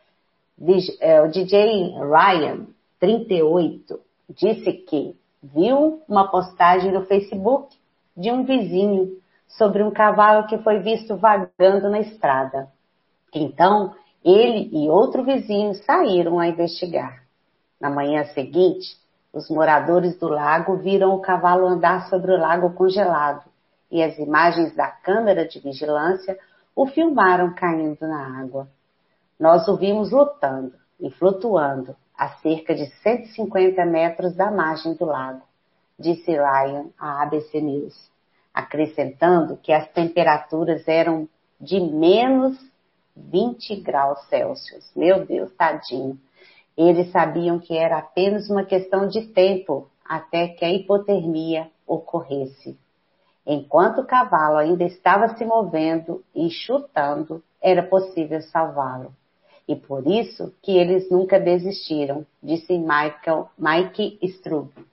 O D J Ryan, trinta e oito, disse que viu uma postagem no Facebook de um vizinho sobre um cavalo que foi visto vagando na estrada. Então, ele e outro vizinho saíram a investigar. Na manhã seguinte, os moradores do lago viram o cavalo andar sobre o lago congelado e as imagens da câmera de vigilância o filmaram caindo na água. Nós o vimos lutando e flutuando a cerca de cento e cinquenta metros da margem do lago, disse Ryan à A B C News, acrescentando que as temperaturas eram de menos vinte graus Celsius. Meu Deus, tadinho. Eles sabiam que era apenas uma questão de tempo até que a hipotermia ocorresse. Enquanto o cavalo ainda estava se movendo e chutando, era possível salvá-lo. E por isso que eles nunca desistiram, disse Michael, Mike Strub,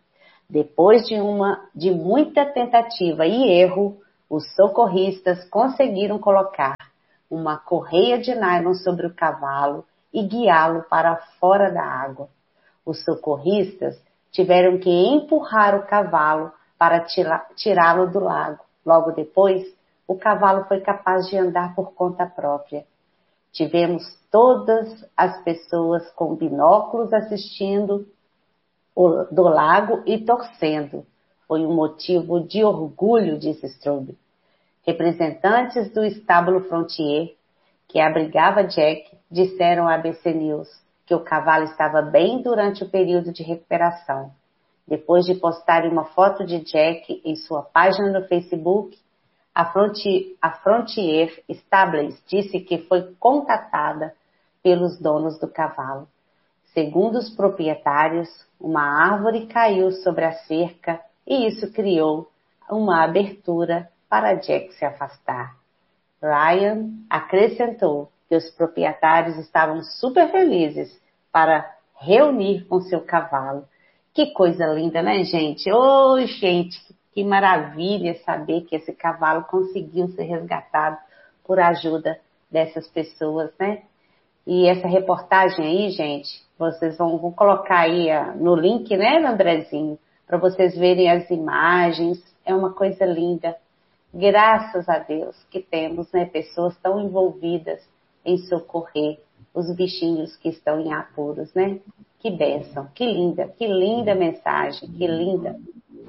Depois de, uma, de muita tentativa e erro, os socorristas conseguiram colocar uma correia de nylon sobre o cavalo e guiá-lo para fora da água. Os socorristas tiveram que empurrar o cavalo para tirá-lo do lago. Logo depois, o cavalo foi capaz de andar por conta própria. Tivemos todas as pessoas com binóculos assistindo o, do lago e torcendo. Foi um motivo de orgulho, disse Strube. Representantes do estábulo Frontier, que abrigava Jack, disseram à A B C News que o cavalo estava bem durante o período de recuperação. Depois de postarem uma foto de Jack em sua página no Facebook, a Frontier, a Frontier Stables disse que foi contatada pelos donos do cavalo. Segundo os proprietários, uma árvore caiu sobre a cerca e isso criou uma abertura para Jack se afastar. Ryan acrescentou que os proprietários estavam super felizes para reunir com seu cavalo. Que coisa linda, né, gente? Ô, oh, gente, que maravilha saber que esse cavalo conseguiu ser resgatado por ajuda dessas pessoas, né? E essa reportagem aí, gente, vocês vão, vão colocar aí no link, né, Andrezinho? Para vocês verem as imagens. É uma coisa linda. Graças a Deus que temos, né, pessoas tão envolvidas em socorrer os bichinhos que estão em apuros, né? Que bênção, que linda, que linda mensagem, que linda.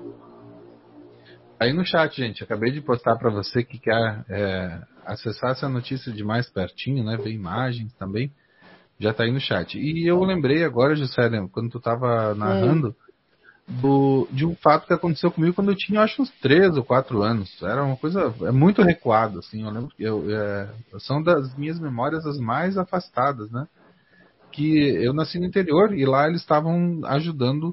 Aí no chat, gente, acabei de postar para você que quer é, acessar essa notícia de mais pertinho, né? Ver imagens também, já tá aí no chat. E eu lembrei agora, Juscelia, quando tu tava narrando, hum. do, de um fato que aconteceu comigo quando eu tinha, acho, uns três ou quatro anos. Era uma coisa é muito recuado, assim. Eu lembro que eu, é, são das minhas memórias as mais afastadas, né? Que eu nasci no interior e lá eles estavam ajudando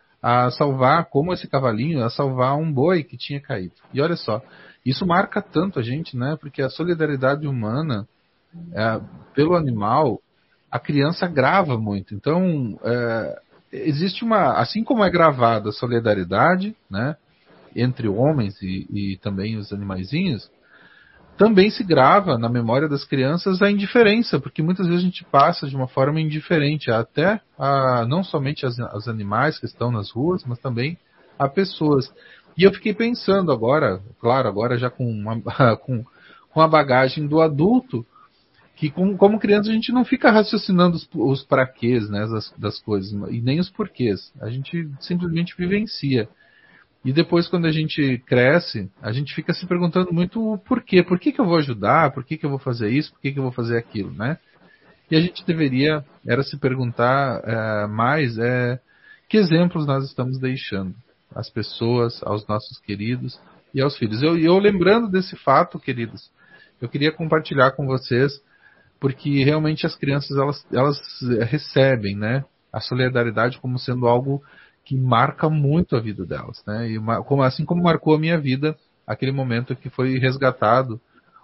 a salvar, como esse cavalinho, a salvar um boi que tinha caído. E olha só, isso marca tanto a gente, né? Porque a solidariedade humana é, pelo animal, a criança grava muito. Então, é, existe uma, assim como é gravada a solidariedade, né, entre homens e, e também os animaizinhos, também se grava na memória das crianças a indiferença, porque muitas vezes a gente passa de uma forma indiferente até a, não somente as, as animais que estão nas ruas, mas também a pessoas. E eu fiquei pensando agora, claro, agora já com uma, com, com a bagagem do adulto, que como, como criança a gente não fica raciocinando os, os praquês, né, das, das coisas, e nem os porquês. A gente simplesmente vivencia. E depois, quando a gente cresce, a gente fica se perguntando muito o porquê. Por que que eu vou ajudar? Por que que eu vou fazer isso? Por que que eu vou fazer aquilo, né? E a gente deveria, era se perguntar é, mais é, que exemplos nós estamos deixando às pessoas, aos nossos queridos e aos filhos. E eu, eu lembrando desse fato, queridos, eu queria compartilhar com vocês, porque realmente as crianças, elas, elas recebem, né, a solidariedade como sendo algo que marca muito a vida delas, né? E como, assim como marcou a minha vida, aquele momento que foi resgatado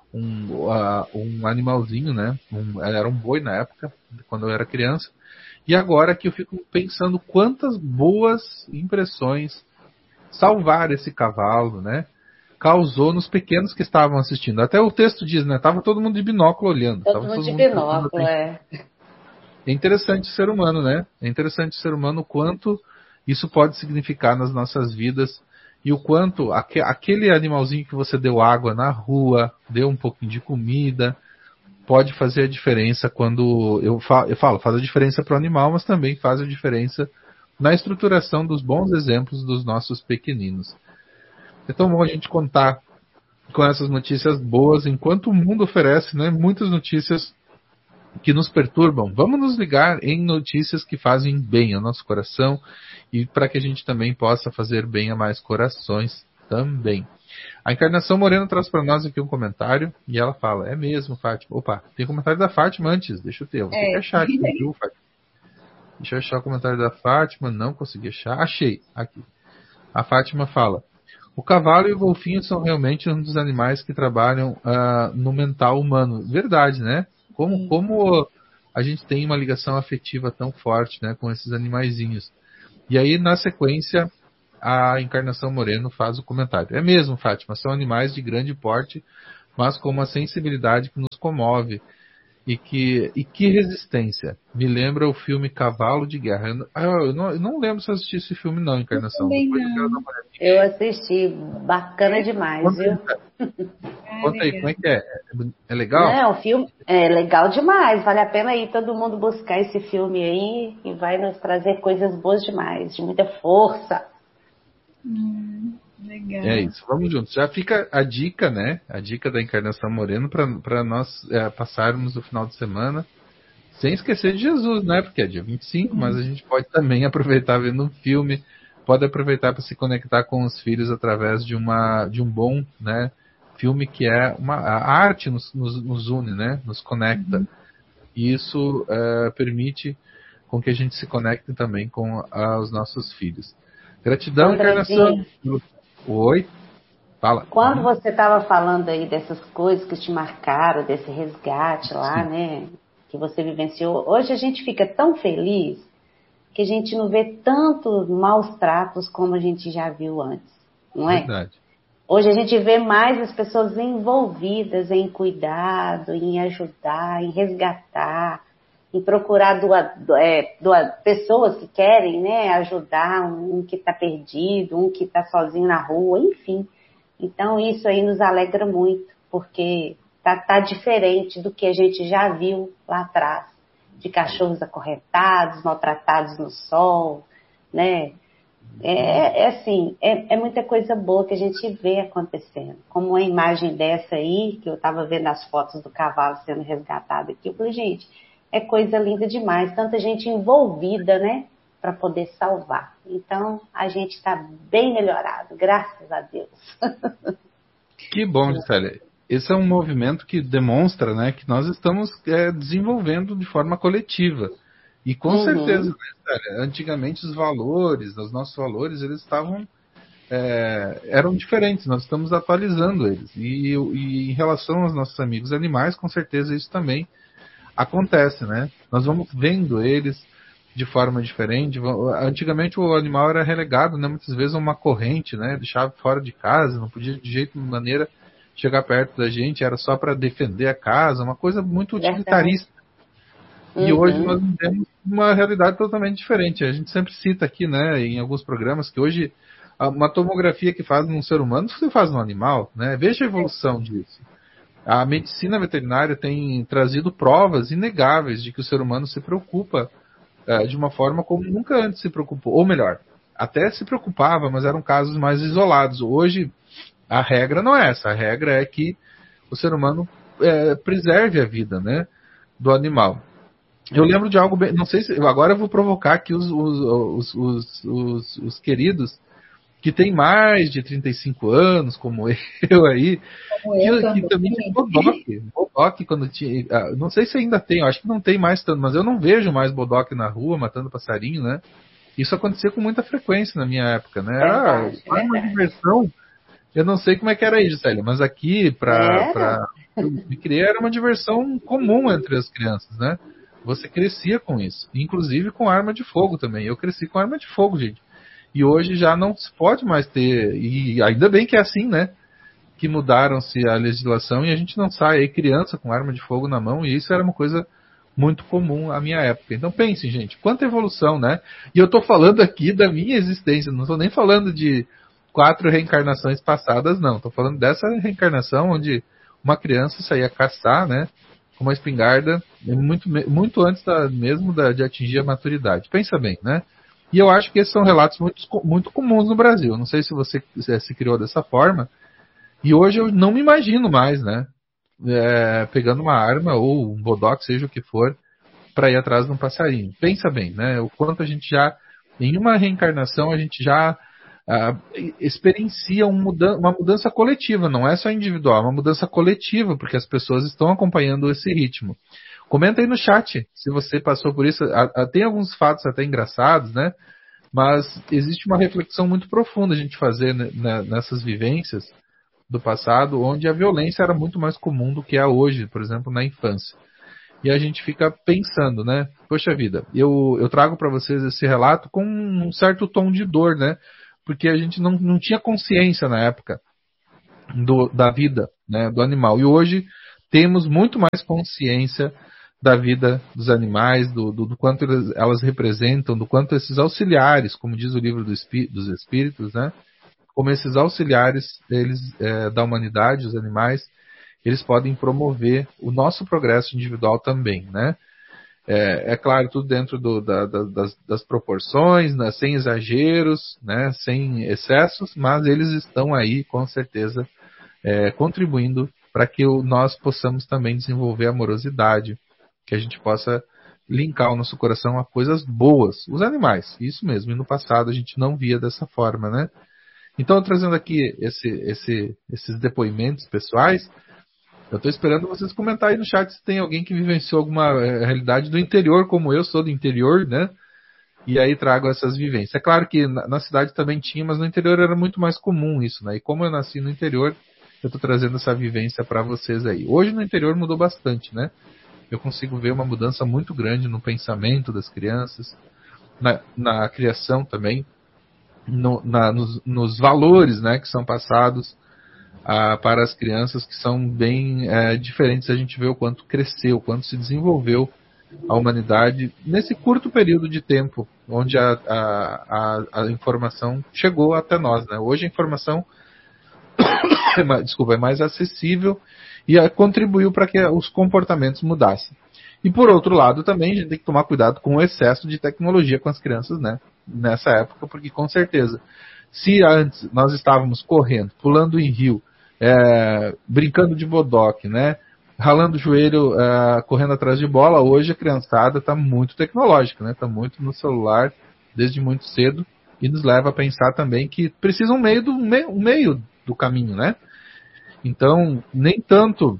um, uh, um animalzinho, né? Um, era um boi na época, quando eu era criança. E agora que eu fico pensando quantas boas impressões salvar esse cavalo, né, causou nos pequenos que estavam assistindo. Até o texto diz, né? Tava todo mundo de binóculo olhando. Todo Tava mundo todo de mundo binóculo, é. É interessante o ser humano, né? É interessante o ser humano o quanto isso pode significar nas nossas vidas e o quanto aque, aquele animalzinho que você deu água na rua, deu um pouquinho de comida, pode fazer a diferença quando... Eu falo, eu falo faz a diferença para o animal, mas também faz a diferença na estruturação dos bons exemplos dos nossos pequeninos. É tão bom a gente contar com essas notícias boas, enquanto o mundo oferece, né, muitas notícias que nos perturbam. Vamos nos ligar em notícias que fazem bem ao nosso coração e para que a gente também possa fazer bem a mais corações também. A Encarnação Moreno traz para nós aqui um comentário e ela fala, é mesmo, Fátima. Opa, tem comentário da Fátima antes, deixa eu ter, eu vou ter é. que achar aqui, viu, Fátima? Deixa eu achar o comentário da Fátima, não consegui achar, achei, aqui. A Fátima fala, o cavalo e o golfinho são realmente um dos animais que trabalham uh, no mental humano. Verdade, né? Como, como a gente tem uma ligação afetiva tão forte, né, com esses animaizinhos. E aí, na sequência, a Encarnação Moreno faz o comentário. É mesmo, Fátima, são animais de grande porte, mas com uma sensibilidade que nos comove. E que, e que resistência. Me lembra o filme Cavalo de Guerra. Eu, ah, eu, não, eu não lembro se eu assisti esse filme não, Encarnação. Eu, não. eu assisti, bacana demais, Conta viu? Aí, Conta aí, como é que é? É legal? Não, o filme é legal demais, vale a pena aí todo mundo buscar esse filme aí e vai nos trazer coisas boas demais, de muita força. Hum. Legal. É isso, vamos juntos. Já fica a dica, né? A dica da Encarnação Moreno para nós é, passarmos o final de semana sem esquecer de Jesus, né? Porque é dia vinte e cinco, uhum. Mas a gente pode também aproveitar vendo um filme, pode aproveitar para se conectar com os filhos através de, uma, de um bom, né, filme que é uma a arte nos, nos, nos une, né? Nos conecta. Uhum. E isso é, permite com que a gente se conecte também com a, os nossos filhos. Gratidão, Encarnação. Oi, fala. Quando você estava falando aí dessas coisas que te marcaram, desse resgate lá, Sim. né, que você vivenciou, hoje a gente fica tão feliz que a gente não vê tantos maus tratos como a gente já viu antes, não é? Verdade. Hoje a gente vê mais as pessoas envolvidas em cuidado, em ajudar, em resgatar, em procurar doa, é, doa, pessoas que querem, né, ajudar um, um que está perdido, um que está sozinho na rua, enfim. Então isso aí nos alegra muito, porque está tá diferente do que a gente já viu lá atrás, de cachorros acorrentados, maltratados no sol, né? É, é assim, é, é muita coisa boa que a gente vê acontecendo. Como uma imagem dessa aí, que eu estava vendo as fotos do cavalo sendo resgatado aqui, eu falei, gente, é coisa linda demais, tanta gente envolvida, né, para poder salvar. Então, a gente está bem melhorado, graças a Deus. Que bom, Gisele. Esse é um movimento que demonstra, né, que nós estamos é, desenvolvendo de forma coletiva. E com uhum. certeza, né, antigamente os valores, os nossos valores, eles estavam é, eram diferentes, nós estamos atualizando eles. E, e em relação aos nossos amigos animais, com certeza isso também acontece, né? Nós vamos vendo eles de forma diferente. Antigamente o animal era relegado, né, muitas vezes a uma corrente, né, deixava fora de casa, não podia de jeito de maneira chegar perto da gente, era só para defender a casa, uma coisa muito utilitarista. Uhum. E hoje nós temos uma realidade totalmente diferente. A gente sempre cita aqui, né, em alguns programas, que hoje uma tomografia que faz num ser humano, você faz num animal, né? Veja a evolução disso. A medicina veterinária tem trazido provas inegáveis de que o ser humano se preocupa uh, de uma forma como nunca antes se preocupou. Ou melhor, até se preocupava, mas eram casos mais isolados. Hoje, a regra não é essa. A regra é que o ser humano é, preserve a vida, né, do animal. Eu lembro de algo bem... Não sei se... Agora eu vou provocar aqui os, os, os, os, os queridos que têm mais de trinta e cinco anos, como eu aí, como que, eu que também tem bodoque. Bodoque quando tinha... Não sei se ainda tem, eu acho que não tem mais tanto, mas eu não vejo mais bodoque na rua matando passarinho, né? Isso acontecia com muita frequência na minha época, né? Era verdade, uma verdade. diversão. Eu não sei como é que era aí, Gisele, mas aqui, pra, pra... eu me criei, era uma diversão comum entre as crianças, né? Você crescia com isso, inclusive com arma de fogo também. Eu cresci com arma de fogo, gente. E hoje já não se pode mais ter, e ainda bem que é assim, né? Que mudaram-se a legislação e a gente não sai aí criança com arma de fogo na mão, e isso era uma coisa muito comum à minha época. Então pensem, gente, quanta evolução, né? E eu tô falando aqui da minha existência, não tô nem falando de quatro reencarnações passadas, não. Tô falando dessa reencarnação onde uma criança saía caçar, né? Com uma espingarda, muito, muito antes da, mesmo da, de atingir a maturidade. Pensa bem, né? E eu acho que esses são relatos muito, muito comuns no Brasil. Não sei se você se criou dessa forma. E hoje eu não me imagino mais, né? É, pegando uma arma ou um bodoque, seja o que for, para ir atrás de um passarinho. Pensa bem, né? O quanto a gente já, em uma reencarnação, a gente já ah, experiencia um mudan- uma mudança coletiva. Não é só individual, é uma mudança coletiva, porque as pessoas estão acompanhando esse ritmo. Comenta aí no chat se você passou por isso. Tem alguns fatos até engraçados, né? Mas existe uma reflexão muito profunda a gente fazer nessas vivências do passado, onde a violência era muito mais comum do que é hoje, por exemplo, na infância. E a gente fica pensando, né? Poxa vida, eu, eu trago para vocês esse relato com um certo tom de dor, né? porque a gente não, não tinha consciência na época do, da vida, né, do animal. E hoje temos muito mais consciência da vida dos animais, do, do, do quanto elas, elas representam, do quanto esses auxiliares, como diz o livro do espí, dos Espíritos, né, como esses auxiliares eles, é, da humanidade, os animais, eles podem promover o nosso progresso individual também, né? É, é claro, tudo dentro do, da, da, das, das proporções, né, sem exageros, né, sem excessos, mas eles estão aí, com certeza, é, contribuindo para que o, nós possamos também desenvolver amorosidade, que a gente possa linkar o nosso coração a coisas boas, os animais, isso mesmo, e no passado a gente não via dessa forma, né? Então, trazendo aqui esse, esse, esses depoimentos pessoais, eu estou esperando vocês comentarem aí no chat se tem alguém que vivenciou alguma é, realidade do interior, como eu sou do interior, né? E aí trago essas vivências. É claro que na, na cidade também tinha, mas no interior era muito mais comum isso, né? E como eu nasci no interior, eu estou trazendo essa vivência para vocês aí. Hoje no interior mudou bastante, né? Eu consigo ver uma mudança muito grande no pensamento das crianças, na, na criação também, no, na, nos, nos valores, né, que são passados ah, para as crianças, que são bem é, diferentes. A gente vê o quanto cresceu, o quanto se desenvolveu a humanidade nesse curto período de tempo, onde a, a, a, a informação chegou até nós, né? Hoje a informação desculpa, é mais acessível e contribuiu para que os comportamentos mudassem. E por outro lado também a gente tem que tomar cuidado com o excesso de tecnologia com as crianças, né, nessa época, porque com certeza, se antes nós estávamos correndo, pulando em rio, é, brincando de bodoque, né, ralando o joelho, é, correndo atrás de bola, hoje a criançada está muito tecnológica, né, está muito no celular desde muito cedo, e nos leva a pensar também que precisa um meio do, um meio do caminho, né? Então, nem tanto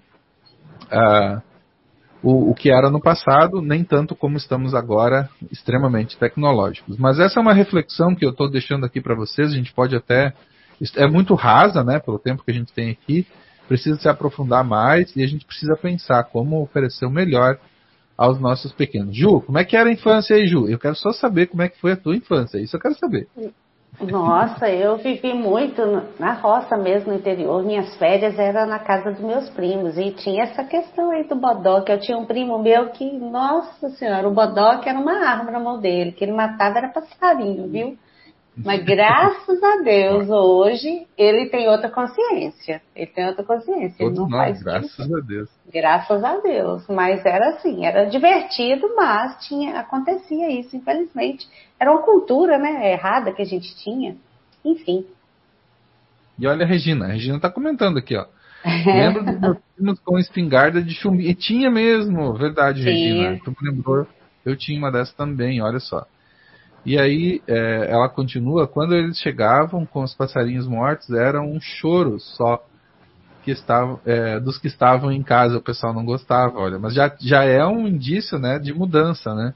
uh, o, o que era no passado, nem tanto como estamos agora, extremamente tecnológicos. Mas essa é uma reflexão que eu estou deixando aqui para vocês. A gente pode até... É muito rasa, né? Pelo tempo que a gente tem aqui. Precisa se aprofundar mais e a gente precisa pensar como oferecer o melhor aos nossos pequenos. Ju, como é que era a infância aí, Ju? Eu quero só saber como é que foi a tua infância. Isso eu quero saber. Nossa, eu vivi muito na roça mesmo, no interior. Minhas férias eram na casa dos meus primos. E tinha essa questão aí do bodoque. Eu tinha um primo meu que, nossa senhora, o bodoque era uma arma na mão dele. Que ele matava era passarinho, viu? Mas graças a Deus, hoje, ele tem outra consciência. Ele tem outra consciência. Todos ele não nós, faz graças isso. a Deus. Graças a Deus. Mas era assim, era divertido, mas tinha, acontecia isso, infelizmente. Era uma cultura, né, errada que a gente tinha. Enfim. E olha a Regina. A Regina está comentando aqui, ó. Lembro dos meus primos com espingarda de chumbo. E tinha mesmo, verdade, Sim. Regina. Tu me lembrou. Eu tinha uma dessas também, olha só. E aí, é, ela continua, quando eles chegavam com os passarinhos mortos, era um choro só que estava, é, dos que estavam em casa, o pessoal não gostava, olha, mas já, já é um indício, né, de mudança, né?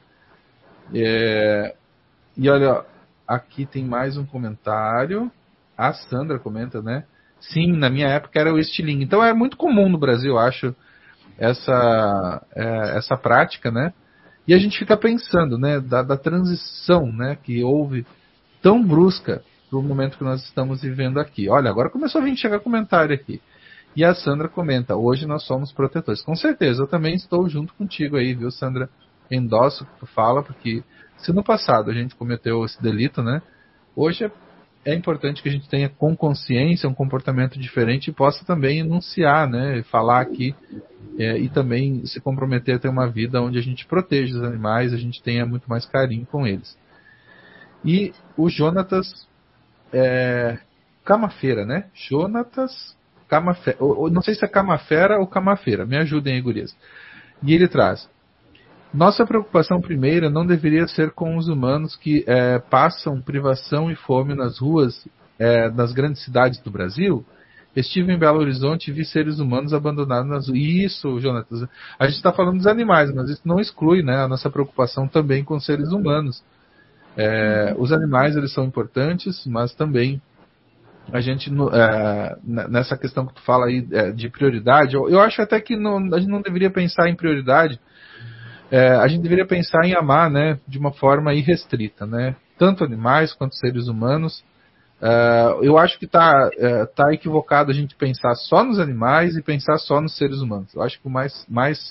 É, e olha, aqui tem mais um comentário, a Sandra comenta, né? Sim, na minha época era o estilingue, então é muito comum no Brasil, eu acho, essa, é, essa prática, né? E a gente fica pensando, né, da, da transição, né, que houve tão brusca para o momento que nós estamos vivendo aqui. Olha, agora começou a vir chegar comentário aqui. E a Sandra comenta, hoje nós somos protetores. Com certeza, eu também estou junto contigo aí, viu, Sandra? Endosso o que tu fala, porque se no passado a gente cometeu esse delito, né, hoje é, é importante que a gente tenha com consciência um comportamento diferente e possa também enunciar, né, falar aqui. É, e também se comprometer a ter uma vida onde a gente proteja os animais, a gente tenha muito mais carinho com eles. E o Jonatas é, Camafeira, né? Jonatas Camafeira. Não sei se é Camafera ou Camafeira. Me ajudem aí, gurias. E ele traz: nossa preocupação primeira não deveria ser com os humanos que é, passam privação e fome nas ruas é, das grandes cidades do Brasil. Estive em Belo Horizonte e vi seres humanos abandonados nas ruas. Isso, Jonatas. A gente está falando dos animais, mas isso não exclui, né, a nossa preocupação também com os seres humanos. É, os animais, eles são importantes, mas também a gente, é, nessa questão que tu fala aí é, de prioridade, eu, eu acho até que não, a gente não deveria pensar em prioridade, é, a gente deveria pensar em amar, né, de uma forma irrestrita, né, tanto animais quanto seres humanos. Uh, eu acho que está uh, tá equivocado a gente pensar só nos animais e pensar só nos seres humanos. Eu acho que o mais, mais